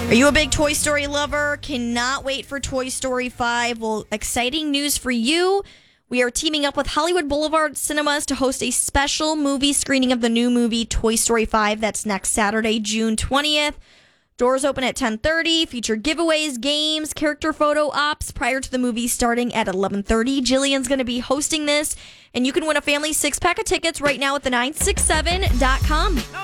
Are you a big Toy Story lover? Cannot wait for Toy Story 5. Well, exciting news for you. We are teaming up with Hollywood Boulevard Cinemas to host a special movie screening of the new movie Toy Story 5. That's next Saturday, June 20th. Doors open at 10:30. Feature giveaways, games, character photo ops prior to the movie starting at 11:30. Jillian's going to be hosting this, and you can win a family 6-pack of tickets right now at the967.com.